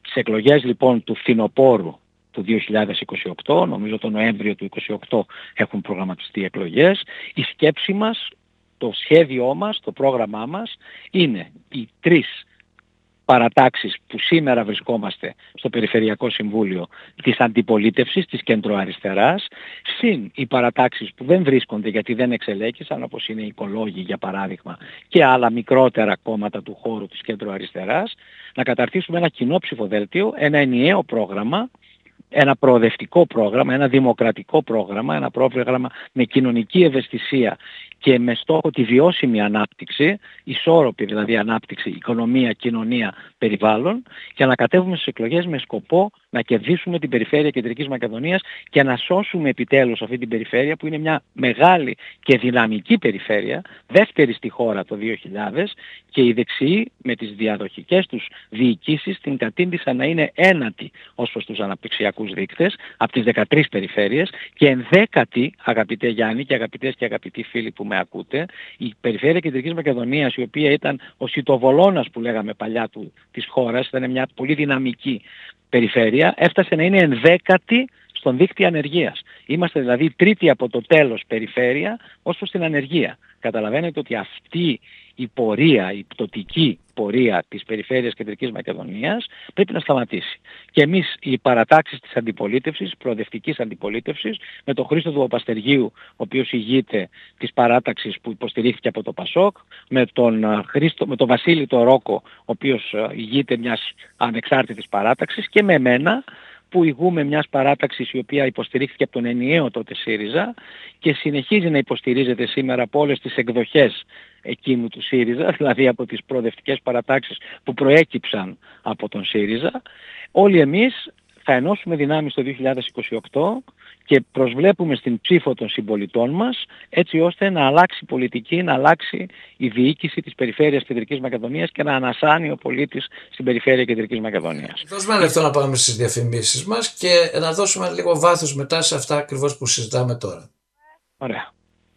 τις εκλογές λοιπόν του φθινοπόρου του δύο χιλιάδες είκοσι οκτώ, νομίζω το Νοέμβριο του είκοσι οκτώ έχουν προγραμματιστεί εκλογές, η σκέψη μας, το σχέδιό μας, το πρόγραμμά μας είναι οι τρεις παρατάξεις που σήμερα βρισκόμαστε στο Περιφερειακό Συμβούλιο της αντιπολίτευσης, της κεντροαριστεράς, συν οι παρατάξεις που δεν βρίσκονται γιατί δεν εξελέγησαν, όπως είναι οι οικολόγοι για παράδειγμα και άλλα μικρότερα κόμματα του χώρου της κεντροαριστεράς, να καταρτήσουμε ένα κοινό ψηφοδέλτιο, ένα ενιαίο πρόγραμμα, ένα προοδευτικό πρόγραμμα, ένα δημοκρατικό πρόγραμμα, ένα πρόγραμμα με κοινωνική ευαισθησία και με στόχο τη βιώσιμη ανάπτυξη, ισόρροπη δηλαδή ανάπτυξη, οικονομία, κοινωνία, περιβάλλον, και να κατέβουμε στις εκλογές με σκοπό να κερδίσουμε την περιφέρεια Κεντρικής Μακεδονίας και να σώσουμε επιτέλους αυτή την περιφέρεια που είναι μια μεγάλη και δυναμική περιφέρεια, δεύτερη στη χώρα το δύο χιλιάδες, και οι δεξιοί με τις διαδοχικές τους διοικήσεις την κατήντησαν να είναι ένατη ως προς τους αναπτυξιακούς δείκτες από τις δεκατρείς περιφέρειες και ενδέκατη, αγαπητέ Γιάννη και αγαπητές και αγαπητοί φίλοι που με ακούτε, η περιφέρεια Κεντρικής Μακεδονίας, η οποία ήταν ο σιτοβολώνας που λέγαμε παλιά του, της χώρας, ήταν μια πολύ δυναμική περιφέρεια, έφτασε να είναι ενδέκατη στον δείκτη ανεργίας. Είμαστε δηλαδή τρίτη από το τέλος περιφέρεια ως προς την ανεργία. Καταλαβαίνετε ότι αυτή η πορεία, η πτωτική πορεία της περιφέρειας Κεντρικής Μακεδονίας πρέπει να σταματήσει. Και εμείς οι παρατάξεις της αντιπολίτευσης, προοδευτικής αντιπολίτευσης, με τον Χρήστο Παπαστεργίου, ο οποίος ηγείται της παράταξης που υποστηρίχθηκε από το Πασόκ, με τον, Χρήστο, με τον Βασίλη το Ρόκο, ο οποίος ηγείται μιας ανεξάρτητης παράταξης, και με εμένα, που ηγούμε μιας παράταξης η οποία υποστηρίχθηκε από τον ενιαίο τότε ΣΥΡΙΖΑ και συνεχίζει να υποστηρίζεται σήμερα από όλες τις εκδοχές εκείνου του ΣΥΡΙΖΑ, δηλαδή από τις προοδευτικές παρατάξεις που προέκυψαν από τον ΣΥΡΙΖΑ. Όλοι εμείς θα ενώσουμε δυνάμεις το δύο χιλιάδες είκοσι οκτώ και προσβλέπουμε στην ψήφο των συμπολιτών μας, έτσι ώστε να αλλάξει η πολιτική, να αλλάξει η διοίκηση της περιφέρειας Κεντρικής Μακεδονίας και να ανασάνει ο πολίτης στην περιφέρεια Κεντρικής Μακεδονίας. Δώσουμε ένα λεπτό να πάμε στις διαφημίσεις μας και να δώσουμε λίγο βάθος μετά σε αυτά ακριβώς που συζητάμε τώρα. Ωραία.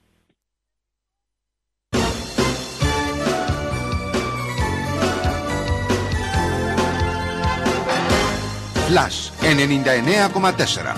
Flash ενενήντα εννέα κόμμα τέσσερα.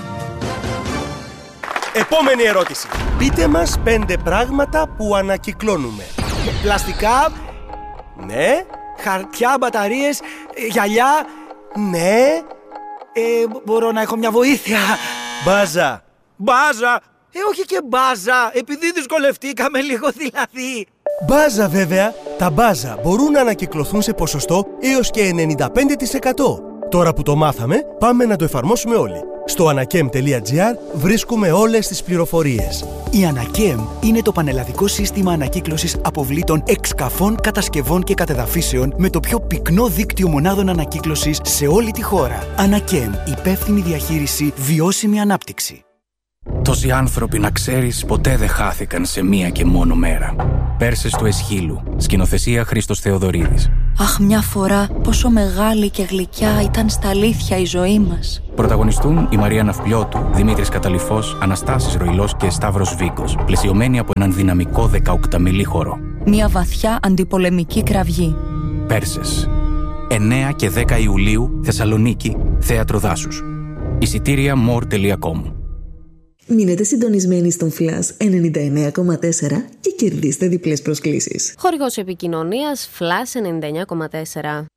Επόμενη ερώτηση. Πείτε μας πέντε πράγματα που ανακυκλώνουμε. Πλαστικά. Ναι. Χαρτιά, μπαταρίες, γυαλιά. Ναι. Ε, μπορώ να έχω μια βοήθεια? Μπάζα. Μπάζα. Ε, όχι και μπάζα, επειδή δυσκολευτήκαμε λίγο δηλαδή. Μπάζα βέβαια. Τα μπάζα μπορούν να ανακυκλωθούν σε ποσοστό έως και ενενήντα πέντε τοις εκατό. Τώρα που το μάθαμε, πάμε να το εφαρμόσουμε όλοι. Στο ανακέμ τελεία τζι άρ βρίσκουμε όλες τις πληροφορίες. Η Ανακέμ είναι το πανελλαδικό σύστημα ανακύκλωσης αποβλήτων εξκαφών, κατασκευών και κατεδαφίσεων με το πιο πυκνό δίκτυο μονάδων ανακύκλωσης σε όλη τη χώρα. Ανακέμ, υπεύθυνη διαχείριση, βιώσιμη ανάπτυξη. Τόσοι άνθρωποι, να ξέρεις, ποτέ δεν χάθηκαν σε μία και μόνο μέρα. Πέρσες του Εσχύλου. Σκηνοθεσία Χρήστος Θεοδωρίδης. Αχ, μια φορά πόσο μεγάλη και γλυκιά ήταν στα αλήθεια η ζωή μας. Πρωταγωνιστούν η Μαρία Ναυπλιώτου, Δημήτρης Καταλυφός, Αναστάσης Ροϊλός και Σταύρος Βίκος, πλαισιωμένοι από έναν δυναμικό δεκαοκταμιλή χορό. Μια βαθιά αντιπολεμική κραυγή. Πέρσες. εννέα και δέκα Ιουλίου, Θεσσαλονίκη, Θέατρο Δάσους. Εισιτήρια μορ τελεία κομ. Μείνετε συντονισμένοι στον Flash ενενήντα εννέα κόμμα τέσσερα και κερδίστε διπλές προσκλήσεις. Χορηγός επικοινωνίας Flash ενενήντα εννέα κόμμα τέσσερα.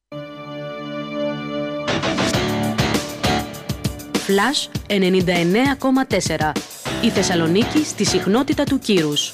Flash ενενήντα εννέα κόμμα τέσσερα. Η Θεσσαλονίκη στη συχνότητα του κύρους.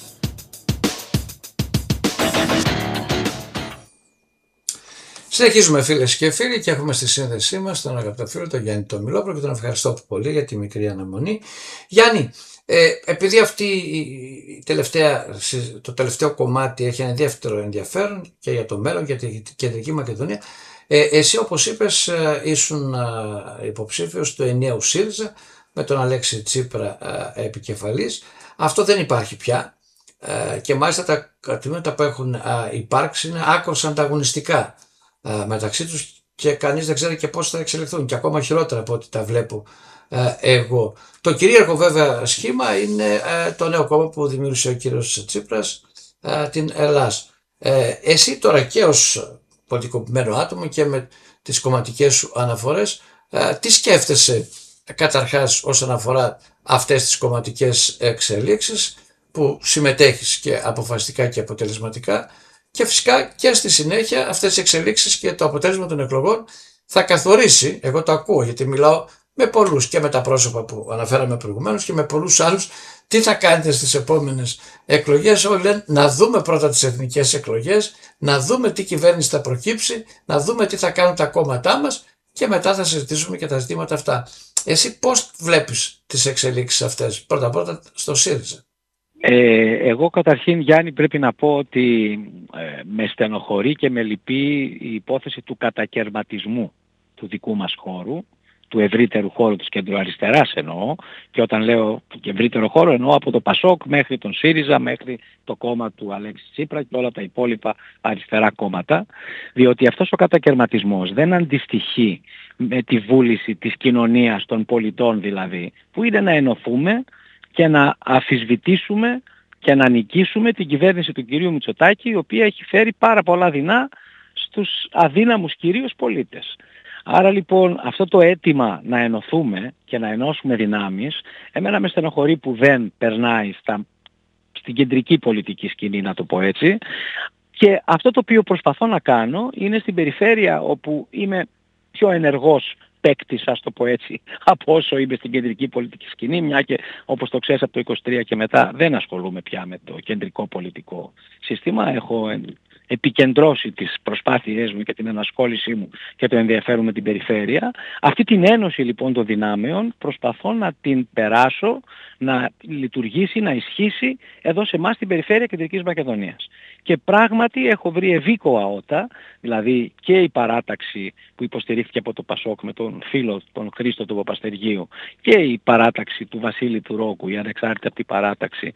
Συνεχίζουμε φίλες και φίλοι και έχουμε στη σύνδεσή μας τον αγαπητό φίλο τον Γιάννη τον Μιλόπουλο και τον ευχαριστώ πολύ για τη μικρή αναμονή. Γιάννη, ε, επειδή αυτή η τελευταία, το τελευταίο κομμάτι έχει ένα δεύτερο ενδιαφέρον και για το μέλλον, για την Κεντρική Μακεδονία, ε, εσύ όπως είπες ε, ήσουν ε, υποψήφιος του ενιαίου ΣΥΡΙΖΑ με τον Αλέξη Τσίπρα ε, επικεφαλής. Αυτό δεν υπάρχει πια ε, και μάλιστα τα τμήματα που έχουν ε, υπάρξει είναι άκρως ανταγωνιστικά μεταξύ τους και κανείς δεν ξέρει και πώς θα εξελιχθούν και ακόμα χειρότερα από ό,τι τα βλέπω ε, εγώ. Το κυρίαρχο βέβαια σχήμα είναι ε, το νέο κόμμα που δημιούργησε ο κύριος Τσίπρας, ε, την Ελλάς. Ε, εσύ τώρα και ως πολιτικοποιημένο άτομο και με τις κομματικές σου αναφορές. Τι σκέφτεσαι καταρχάς όσον αφορά αυτές τις κομματικές εξελίξεις που συμμετέχεις και αποφασιστικά και αποτελεσματικά, και φυσικά και στη συνέχεια αυτές τις εξελίξεις και το αποτέλεσμα των εκλογών θα καθορίσει, εγώ το ακούω γιατί μιλάω με πολλούς και με τα πρόσωπα που αναφέραμε προηγουμένως και με πολλούς άλλους, τι θα κάνετε στις επόμενες εκλογές. Όλοι λένε να δούμε πρώτα τις εθνικές εκλογές, να δούμε τι κυβέρνηση θα προκύψει, να δούμε τι θα κάνουν τα κόμματά μας και μετά θα συζητήσουμε και τα ζητήματα αυτά. Εσύ πώς βλέπεις τις εξελίξεις αυτές, πρώτα πρώτα στο ΣΥΡΙΖΑ? Ε, εγώ καταρχήν, Γιάννη, πρέπει να πω ότι ε, με στενοχωρεί και με λυπεί η υπόθεση του κατακερματισμού του δικού μας χώρου, του ευρύτερου χώρου της κεντροαριστεράς εννοώ, και όταν λέω και ευρύτερο χώρο εννοώ από το ΠΑΣΟΚ μέχρι τον ΣΥΡΙΖΑ, μέχρι το κόμμα του Αλέξη Τσίπρα και όλα τα υπόλοιπα αριστερά κόμματα, διότι αυτός ο κατακερματισμός δεν αντιστοιχεί με τη βούληση της κοινωνίας των πολιτών δηλαδή, που είναι να ενωθούμε και να αμφισβητήσουμε και να νικήσουμε την κυβέρνηση του κυρίου Μητσοτάκη, η οποία έχει φέρει πάρα πολλά δεινά στους αδύναμους κυρίως πολίτες. Άρα λοιπόν αυτό το αίτημα να ενωθούμε και να ενώσουμε δυνάμεις, εμένα με στενοχωρεί που δεν περνάει στα, στην κεντρική πολιτική σκηνή, να το πω έτσι, και αυτό το οποίο προσπαθώ να κάνω είναι στην περιφέρεια όπου είμαι πιο ενεργός παίκτης, ας το πω έτσι, από όσο είμαι στην κεντρική πολιτική σκηνή, μια και όπως το ξέρεις από το είκοσι τρία και μετά δεν ασχολούμαι πια με το κεντρικό πολιτικό σύστημα. Έχω επικεντρώσει τις προσπάθειές μου και την ενασχόλησή μου και το ενδιαφέρον με την περιφέρεια. Αυτή την ένωση λοιπόν των δυνάμεων προσπαθώ να την περάσω, να λειτουργήσει, να ισχύσει εδώ σε εμάς στην περιφέρεια Κεντρικής Μακεδονίας. Και πράγματι έχω βρει ευήκοα ότα, δηλαδή και η παράταξη που υποστηρίχθηκε από το ΠΑΣΟΚ με τον φίλο τον Χρήστο του Παπαστεργίου και η παράταξη του Βασίλη του Ρόκου, η ανεξάρτητη από την παράταξη.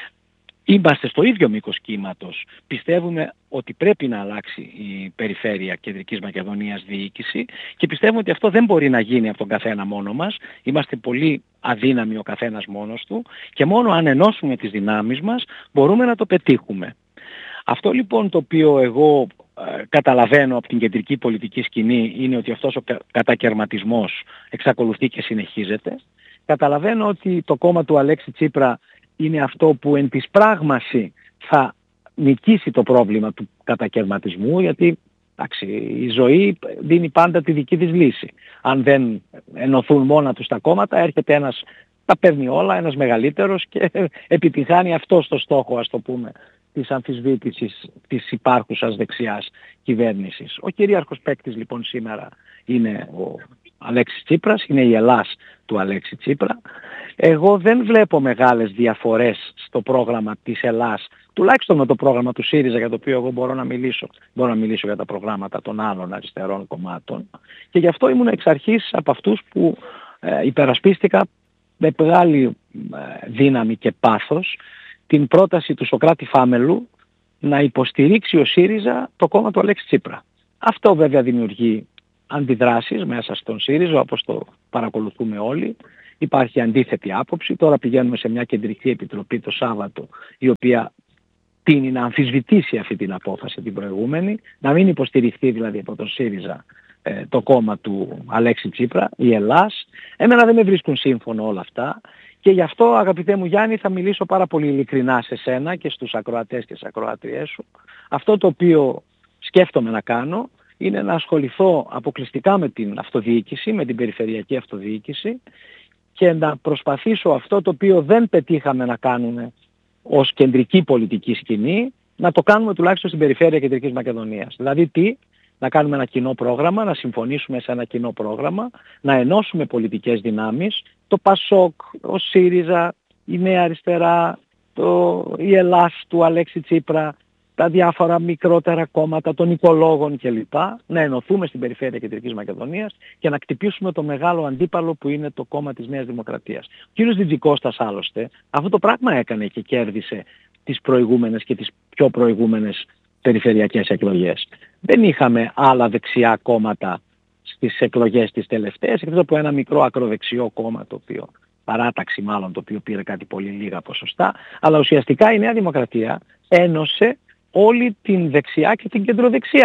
Είμαστε στο ίδιο μήκος κύματος. Πιστεύουμε ότι πρέπει να αλλάξει η περιφέρεια Κεντρικής Μακεδονίας διοίκηση και πιστεύουμε ότι αυτό δεν μπορεί να γίνει από τον καθένα μόνο μας. Είμαστε πολύ αδύναμοι ο καθένας μόνος του και μόνο αν ενώσουμε τις δυνάμεις μας μπορούμε να το πετύχουμε. Αυτό λοιπόν το οποίο εγώ ε, καταλαβαίνω από την κεντρική πολιτική σκηνή είναι ότι αυτός ο κα, κατακερματισμός εξακολουθεί και συνεχίζεται. Καταλαβαίνω ότι το κόμμα του Αλέξη Τσίπρα είναι αυτό που εν της πράγμαση θα νικήσει το πρόβλημα του κατακερματισμού, γιατί εντάξει, η ζωή δίνει πάντα τη δική της λύση. Αν δεν ενωθούν μόνα τους τα κόμματα, έρχεται ένας, τα παίρνει όλα, ένας μεγαλύτερος και επιτυχάνει αυτός το στόχο, ας το πούμε, της αμφισβήτησης της υπάρχουσας δεξιάς κυβέρνησης. Ο κυρίαρχος παίκτης λοιπόν σήμερα είναι ο Αλέξης Τσίπρας, είναι η Ελλάς του Αλέξη Τσίπρα. Εγώ δεν βλέπω μεγάλες διαφορές στο πρόγραμμα της Ελλάς, τουλάχιστον με το πρόγραμμα του ΣΥΡΙΖΑ, για το οποίο εγώ μπορώ να μιλήσω. Μπορώ να μιλήσω για τα προγράμματα των άλλων αριστερών κομμάτων. Και γι' αυτό ήμουν εξ αρχής από αυτούς που ε, υπερασπίστηκα με μεγάλη ε, δύναμη και πάθος την πρόταση του Σωκράτη Φάμελου να υποστηρίξει ο ΣΥΡΙΖΑ το κόμμα του Αλέξη Τσίπρα. Αυτό βέβαια δημιουργεί αντιδράσεις μέσα στον ΣΥΡΙΖΑ, όπως το παρακολουθούμε όλοι. Υπάρχει αντίθετη άποψη. Τώρα πηγαίνουμε σε μια κεντρική επιτροπή το Σάββατο, η οποία τείνει να αμφισβητήσει αυτή την απόφαση την προηγούμενη, να μην υποστηριχθεί δηλαδή από τον ΣΥΡΙΖΑ ε, το κόμμα του Αλέξη Τσίπρα, η Ελλάς. Εμένα δεν με βρίσκουν σύμφωνο όλα αυτά και γι' αυτό, αγαπητέ μου Γιάννη, θα μιλήσω πάρα πολύ ειλικρινά σε σένα και στους ακροατές και στις ακροατριές σου. Αυτό το οποίο σκέφτομαι να κάνω είναι να ασχοληθώ αποκλειστικά με την αυτοδιοίκηση, με την περιφερειακή αυτοδιοίκηση και να προσπαθήσω αυτό το οποίο δεν πετύχαμε να κάνουμε ως κεντρική πολιτική σκηνή, να το κάνουμε τουλάχιστον στην περιφέρεια Κεντρικής Μακεδονίας. Δηλαδή τι, να κάνουμε ένα κοινό πρόγραμμα, να συμφωνήσουμε σε ένα κοινό πρόγραμμα, να ενώσουμε πολιτικές δυνάμεις, το ΠΑΣΟΚ, ο ΣΥΡΙΖΑ, η Νέα Αριστερά, το, η Ελλάς του Αλέξη Τσίπρα, τα διάφορα μικρότερα κόμματα των οικολόγων κλπ. Να ενωθούμε στην περιφέρεια Κεντρικής Μακεδονίας και να κτυπήσουμε το μεγάλο αντίπαλο που είναι το κόμμα της Νέας Δημοκρατίας. Ο κύριος Διτζικώστας άλλωστε αυτό το πράγμα έκανε και κέρδισε τις προηγούμενες και τις πιο προηγούμενες περιφερειακές εκλογές. Δεν είχαμε άλλα δεξιά κόμματα στις εκλογές τις τελευταίες, εκτός από ένα μικρό ακροδεξιό κόμμα, το οποίο, παράταξη μάλλον, το οποίο πήρε κάτι πολύ λίγα ποσοστά, αλλά ουσιαστικά η Νέα Δημοκρατία ένωσε όλη την δεξιά και την κεντροδεξιά.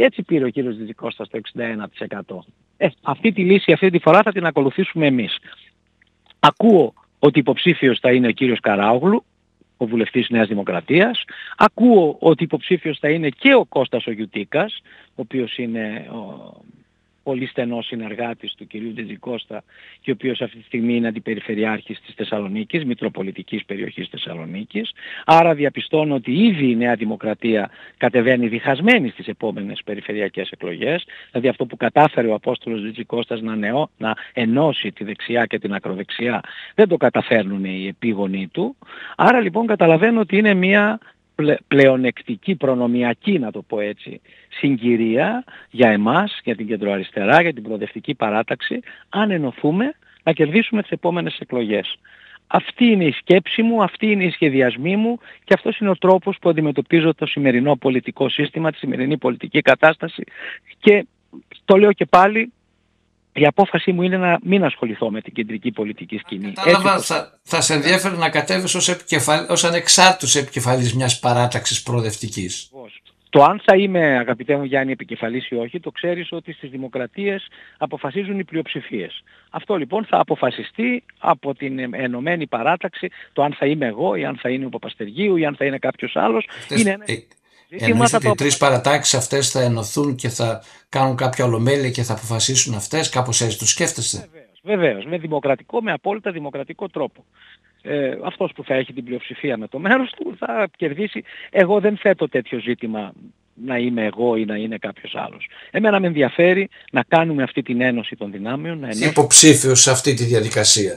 Και έτσι πήρε ο κύριος Τζιτζικώστας το εξήντα ένα τοις εκατό. Ε, αυτή τη λύση αυτή τη φορά θα την ακολουθήσουμε εμείς. Ακούω ότι υποψήφιος θα είναι ο κύριος Καράογλου, ο βουλευτής Νέας Δημοκρατίας. Ακούω ότι υποψήφιος θα είναι και ο Κώστας ο Γιουτίκας, ο οποίος είναι ο πολύ στενός συνεργάτης του κυρίου Τζιτζικώστα και ο οποίος αυτή τη στιγμή είναι αντιπεριφερειάρχης της Θεσσαλονίκης, μητροπολιτικής περιοχής Θεσσαλονίκης. Άρα διαπιστώνω ότι ήδη η Νέα Δημοκρατία κατεβαίνει διχασμένη στις επόμενες περιφερειακές εκλογές. Δηλαδή αυτό που κατάφερε ο Απόστολος Τζιτζικώστας να, νεώ, να ενώσει τη δεξιά και την ακροδεξιά, δεν το καταφέρνουν οι επίγονοι του. Άρα λοιπόν καταλαβαίνω ότι είναι μια πλεονεκτική, προνομιακή, να το πω έτσι, συγκυρία για εμάς, για την κεντροαριστερά, για την προοδευτική παράταξη, αν ενωθούμε να κερδίσουμε τις επόμενες εκλογές. Αυτή είναι η σκέψη μου, αυτή είναι η σχεδιασμή μου και αυτός είναι ο τρόπος που αντιμετωπίζω το σημερινό πολιτικό σύστημα, τη σημερινή πολιτική κατάσταση και το λέω και πάλι, η απόφαση μου είναι να μην ασχοληθώ με την κεντρική πολιτική σκηνή. Κατάλαβα, Έτσι, θα, θα σε ενδιαφέρει να κατέβεις ως, επικεφαλ, ως ανεξάρτητος επικεφαλής μιας παράταξης προοδευτικής. Το αν θα είμαι, αγαπητέ μου Γιάννη, επικεφαλής ή όχι, το ξέρεις ότι στις δημοκρατίες αποφασίζουν οι πλειοψηφίες. Αυτό λοιπόν θα αποφασιστεί από την ενωμένη παράταξη, το αν θα είμαι εγώ ή αν θα είναι ο Παπαστεργίου ή αν θα είναι κάποιος άλλος. Αυτές, είναι ένα... ε... Εννοείς ότι οι τρεις παρατάξεις αυτές θα ενωθούν και θα κάνουν κάποια ολομέλεια και θα αποφασίσουν αυτές, κάπως έτσι το σκέφτεστε? Βεβαίως, βεβαίως, με δημοκρατικό, με απόλυτα δημοκρατικό τρόπο. Ε, αυτός που θα έχει την πλειοψηφία με το μέρος του θα κερδίσει. Εγώ δεν θέτω τέτοιο ζήτημα να είμαι εγώ ή να είναι κάποιος άλλος. Εμένα με ενδιαφέρει να κάνουμε αυτή την ένωση των δυνάμεων. Να ενώσουμε... Υποψήφιος σε αυτή τη διαδικασία.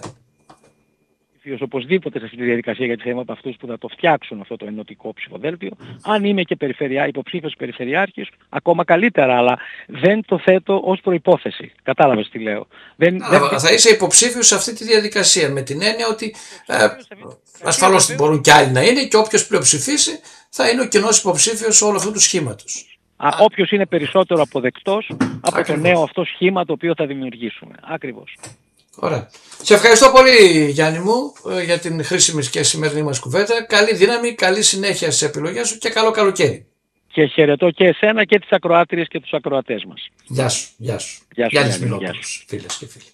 Οπωσδήποτε σε αυτή τη διαδικασία, γιατί θα είμαι από αυτούς που θα το φτιάξουν αυτό το ενωτικό ψηφοδέλτιο. Αν είμαι και περιφερειά, υποψήφιος περιφερειάρχης, ακόμα καλύτερα, αλλά δεν το θέτω ως προϋπόθεση. Κατάλαβες τι λέω. Δεν, Α, δεν... Θα είσαι υποψήφιος σε αυτή τη διαδικασία, με την έννοια ότι ε, ασφαλώς μπορούν και άλλοι να είναι και όποιος πλειοψηφίσει θα είναι ο κοινός υποψήφιος όλου αυτού του σχήματος. Α, όποιος είναι περισσότερο αποδεκτός από Ακριβώς. το νέο αυτό σχήμα το οποίο θα δημιουργήσουμε. Ακριβώς. Ωραία. Σε ευχαριστώ πολύ, Γιάννη μου, για την χρήσιμη και σημερινή μας κουβέντα. Καλή δύναμη, καλή συνέχεια στις επιλογές σου και καλό καλοκαίρι. Και χαιρετώ και εσένα και τις ακροάτριες και τους ακροατές μας. Γεια σου, γεια σου. Γεια σου, Γιάννης Γιάννη, Μιλόπουλος, φίλες και φίλοι.